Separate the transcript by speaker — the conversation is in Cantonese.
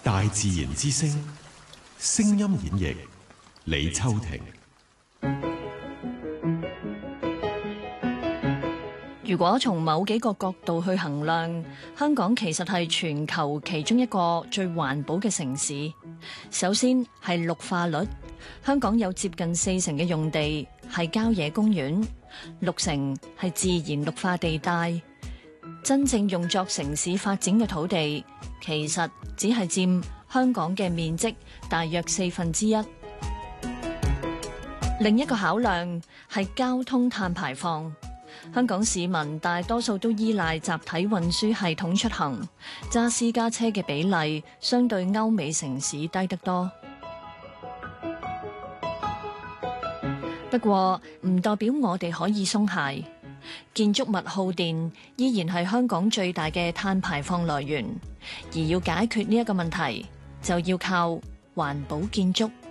Speaker 1: 大自然之聲，聲音演繹李秋婷。
Speaker 2: 如果從某幾個角度去衡量，香港其實係全球其中一個最環保嘅城市。首先係綠化率，香港有接近40%嘅用地係郊野公園，60%係自然綠化地帶。真正用作城市發展嘅土地，其實只係佔香港嘅面積大約1/4。另一個考量係交通碳排放。香港市民大多數都依賴集體運輸系統出行，揸私家車嘅比例相對歐美城市低得多。不過唔代表我哋可以鬆懈。建築物耗電依然係香港最大嘅碳排放來源，而要解決呢一個問題，就要靠環保建築。